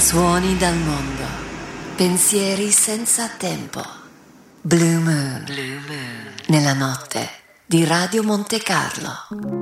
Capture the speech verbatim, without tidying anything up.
Suoni dal mondo, pensieri senza tempo. Blue Moon, Blue Moon, nella notte di Radio Monte Carlo.